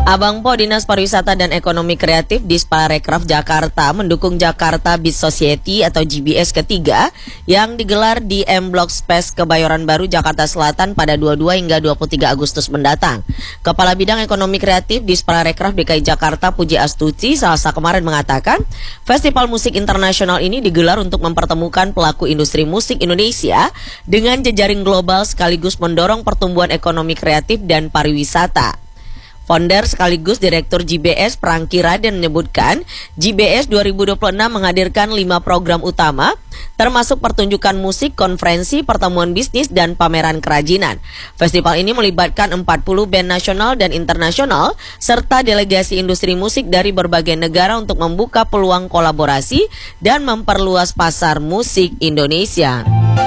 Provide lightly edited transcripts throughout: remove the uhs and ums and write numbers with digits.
Abang Po Dinas Pariwisata dan Ekonomi Kreatif Disparekraf Jakarta mendukung Jakarta Beach Society atau GBS ketiga yang digelar di M Block Space Kebayoran Baru, Jakarta Selatan pada 22 hingga 23 Agustus mendatang. Kepala Bidang Ekonomi Kreatif Disparekraf DKI Jakarta Puji Astuti Selasa kemarin mengatakan, Festival Musik Internasional ini digelar untuk mempertemukan pelaku industri musik Indonesia dengan jejaring global sekaligus mendorong pertumbuhan ekonomi kreatif dan pariwisata. Founder sekaligus Direktur GBS Prangki Raden menyebutkan GBS 2026 menghadirkan 5 program utama termasuk pertunjukan musik, konferensi, pertemuan bisnis, dan pameran kerajinan. Festival ini melibatkan 40 band nasional dan internasional serta delegasi industri musik dari berbagai negara untuk membuka peluang kolaborasi dan memperluas pasar musik Indonesia.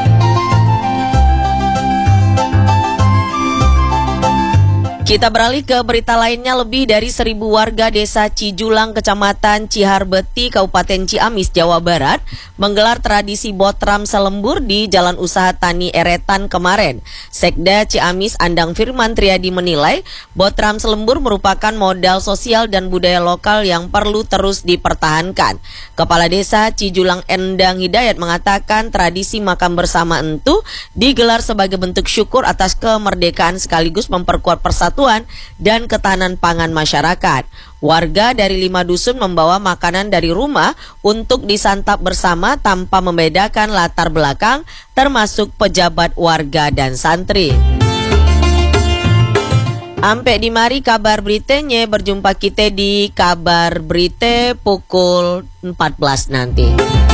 Kita beralih ke berita lainnya. Lebih dari 1.000 warga desa Cijulang, Kecamatan Ciharbeti, Kabupaten Ciamis, Jawa Barat menggelar tradisi Botram Selembur di Jalan Usaha Tani Eretan kemarin. Sekda Ciamis Andang Firman Triadi menilai Botram Selembur merupakan modal sosial dan budaya lokal yang perlu terus dipertahankan. Kepala Desa Cijulang Endang Hidayat mengatakan tradisi makan bersama entu digelar sebagai bentuk syukur atas kemerdekaan sekaligus memperkuat persatuan dan ketahanan pangan masyarakat. Warga dari 5 dusun membawa makanan dari rumah untuk disantap bersama tanpa membedakan latar belakang, termasuk pejabat warga dan santri. Ampe di mari kabar beritanya, berjumpa kita di kabar berita pukul 14 nanti.